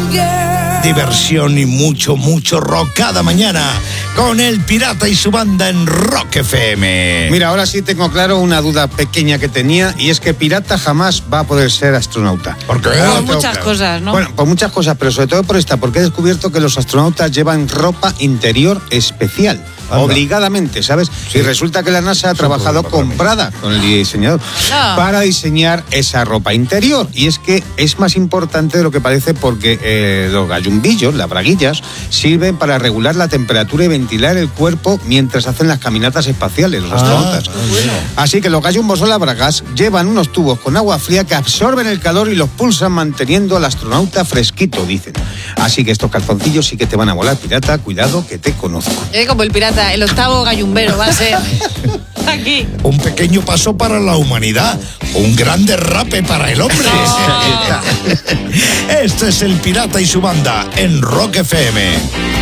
Diversión y mucho, mucho rock cada mañana con El Pirata y su banda en Rock FM. Mira, ahora sí tengo claro una duda pequeña que tenía, y es que Pirata jamás va a poder ser astronauta. ¿Por qué? Por muchas cosas, ¿no? Bueno, por muchas cosas, pero sobre todo por esta, porque he descubierto que los astronautas llevan ropa interior especial. Anda. Obligadamente, ¿sabes? Sí. Y resulta que la NASA ha trabajado con Prada, con el diseñador, para diseñar esa ropa interior. Y es que es más importante de lo que parece, porque los gallumbillos, las braguillas, sirven para regular la temperatura y ventilar el cuerpo mientras hacen las caminatas espaciales, los astronautas. Bueno. Así que los gallumbos o las bragas llevan unos tubos con agua fría que absorben el calor y los pulsan, manteniendo al astronauta fresquito, dicen. Así que estos calzoncillos sí que te van a volar, pirata. Cuidado que te conozco. Como el pirata, el octavo gallumbero va a ser aquí. Un pequeño paso para la humanidad, un gran derrape para el hombre. Oh. Este es El Pirata y su banda en Rock FM.